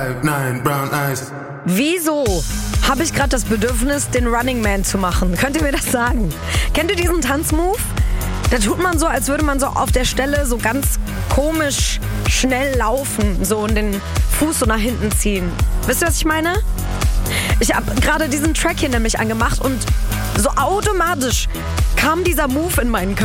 Nine brown eyes. Wieso habe ich gerade das Bedürfnis, den Running Man zu machen? Könnt ihr mir das sagen? Kennt ihr diesen Tanzmove? Da tut man so, als würde man so auf der Stelle so ganz komisch schnell laufen, so und den Fuß so nach hinten ziehen. Wisst ihr, was ich meine? Ich habe gerade diesen Track hier nämlich angemacht und so automatisch kam dieser Move in meinen Kopf.